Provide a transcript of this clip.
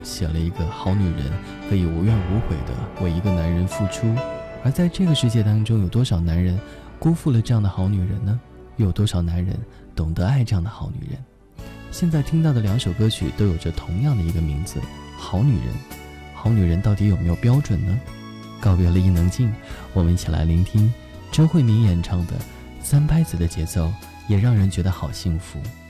写了一个好女人可以无怨无悔地为一个男人付出，而在这个世界当中，有多少男人辜负了这样的好女人呢？又有多少男人懂得爱这样的好女人？现在听到的2首歌曲都有着同样的一个名字，好女人。好女人到底有没有标准呢？告别了伊能静，我们一起来聆听周慧敏演唱的3拍子的节奏，也让人觉得好幸福。